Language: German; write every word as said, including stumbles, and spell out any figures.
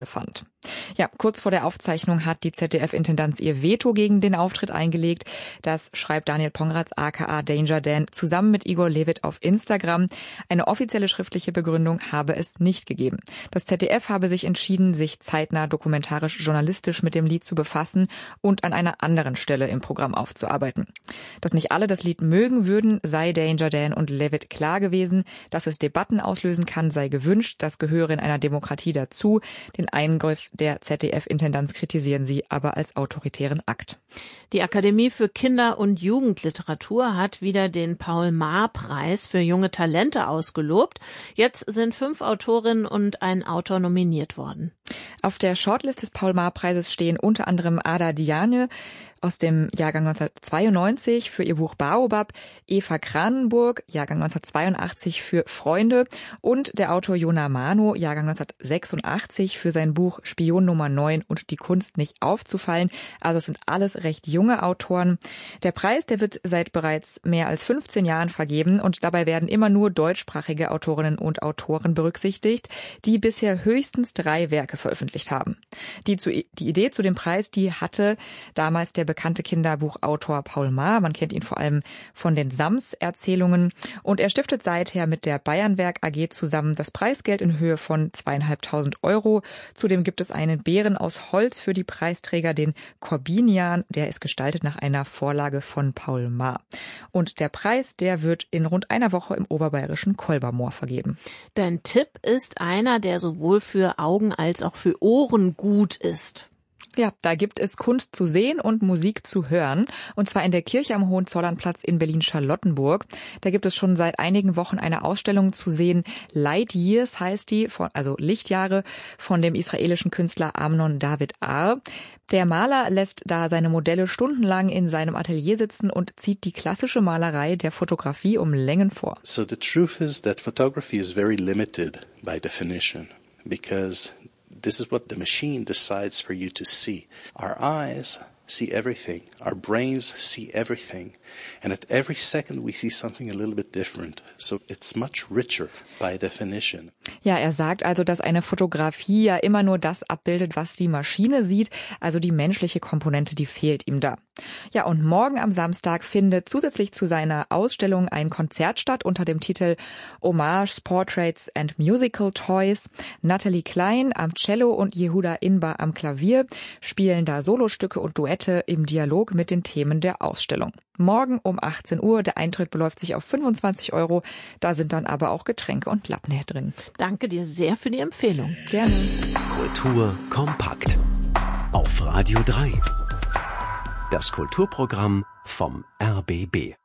fand. Ja, kurz vor der Aufzeichnung hat die Z D F-Intendanz ihr Veto gegen den Auftritt eingelegt. Das schreibt Daniel Pongratz aka Danger Dan zusammen mit Igor Levit auf Instagram. Eine offizielle schriftliche Begründung habe es nicht gegeben. Das Z D F habe sich entschieden, sich zeitnah dokumentarisch-journalistisch mit dem Lied zu befassen und an einer anderen Stelle im Programm aufzuarbeiten. Dass nicht alle das Lied mögen würden, sei Danger Dan und Levit klar gewesen. Dass es Debatten auslösen kann, sei gewünscht. Das gehöre in einer Demokratie dazu. Den Eingriff der Z D F-Intendanz kritisieren sie aber als autoritären Akt. Die Akademie für Kinder- und Jugendliteratur hat wieder den Paul-Maar-Preis für junge Talente ausgelobt. Jetzt sind fünf Autorinnen und ein Autor nominiert worden. Auf der Shortlist des Paul-Maar-Preises stehen unter anderem Ada Diane aus dem Jahrgang neunzehnhundertzweiundneunzig für ihr Buch Baobab, Eva Kranenburg, Jahrgang neunzehnhundertzweiundachtzig für Freunde und der Autor Jona Mano, Jahrgang neunzehnhundertsechsundachtzig für sein Buch Spion Nummer neun und die Kunst nicht aufzufallen. Also es sind alles recht junge Autoren. Der Preis, der wird seit bereits mehr als fünfzehn Jahren vergeben und dabei werden immer nur deutschsprachige Autorinnen und Autoren berücksichtigt, die bisher höchstens drei Werke veröffentlicht haben. Die, zu, die Idee zu dem Preis, die hatte damals der bekannte Kinderbuchautor Paul Maar. Man kennt ihn vor allem von den Sams-Erzählungen. Und er stiftet seither mit der Bayernwerk A G zusammen das Preisgeld in Höhe von zweieinhalbtausend Euro. Zudem gibt es einen Bären aus Holz für die Preisträger, den Corbinian. Der ist gestaltet nach einer Vorlage von Paul Maar. Und der Preis, der wird in rund einer Woche im oberbayerischen Kolbermoor vergeben. Dein Tipp ist einer, der sowohl für Augen als auch für Ohren gut ist. Ja, da gibt es Kunst zu sehen und Musik zu hören. Und zwar in der Kirche am Hohenzollernplatz in Berlin-Charlottenburg. Da gibt es schon seit einigen Wochen eine Ausstellung zu sehen. Light Years heißt die, also Lichtjahre, von dem israelischen Künstler Amnon David Ar. Der Maler lässt da seine Modelle stundenlang in seinem Atelier sitzen und zieht die klassische Malerei der Fotografie um Längen vor. So the truth is that photography is very limited by definition, because this is what the machine decides for you to see. Our eyes see everything. Our brains see everything. And at every second we see something a little bit different. So it's much richer by definition. Ja, er sagt also, dass eine Fotografie ja immer nur das abbildet, was die Maschine sieht. Also die menschliche Komponente, die fehlt ihm da. Ja, und morgen am Samstag findet zusätzlich zu seiner Ausstellung ein Konzert statt unter dem Titel Homage, Portraits and Musical Toys. Natalie Klein am Cello und Yehuda Inbar am Klavier spielen da Solostücke und Duette im Dialog mit den Themen der Ausstellung. Morgen um achtzehn Uhr, der Eintritt beläuft sich auf fünfundzwanzig Euro. Da sind dann aber auch Getränke und Lattner drin. Danke dir sehr für die Empfehlung. Gerne. Kultur kompakt auf Radio drei. Das Kulturprogramm vom R B B.